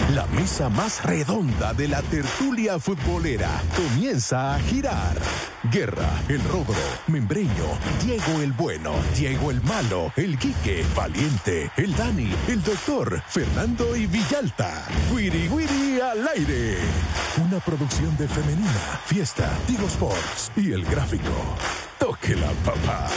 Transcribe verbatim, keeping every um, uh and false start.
La mesa más redonda de la tertulia futbolera comienza a girar. Guerra, el Rogro, Membreño, Diego el Bueno, Diego el Malo, el Quique, Valiente, el Dani, el Doctor, Fernando y Villalta. Wiri Wiri al aire. Una producción de Femenina, Fiesta, Tigo Sports y El Gráfico. Toque la papá.